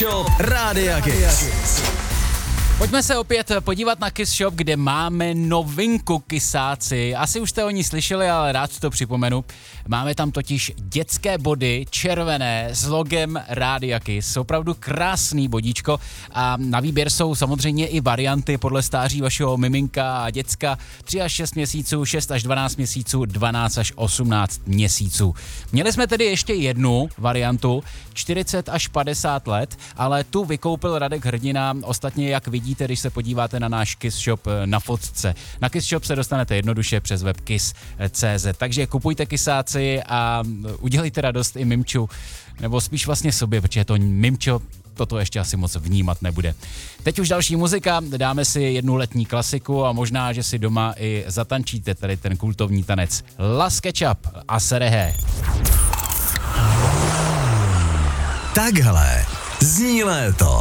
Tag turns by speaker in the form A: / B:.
A: Shop Rádia Kiss.
B: Pojďme se opět podívat na Kiss Shop, kde máme novinku kysáci. Asi už jste o ní slyšeli, ale rád to připomenu. Máme tam totiž dětské body červené s logem Rádia Kiss. Opravdu krásný bodíčko a na výběr jsou samozřejmě i varianty podle stáří vašeho miminka a děcka. 3 až 6 měsíců, 6 až 12 měsíců, 12 až 18 měsíců. Měli jsme tedy ještě jednu variantu, 40 až 50 let, ale tu vykoupil Radek Hrdina. Ostatně, jak vidíte, když se podíváte na náš Kiss Shop na fotce. Na Kiss Shop se dostanete jednoduše přes web kiss.cz. Takže kupujte kysáci a udělejte radost i mimču, nebo spíš vlastně sobě, protože to mimčo toto ještě asi moc vnímat nebude. Teď už další muzika, dáme si jednu letní klasiku a možná, že si doma i zatančíte tady ten kultovní tanec Las Ketchup a Serehe.
A: Takhle zní léto.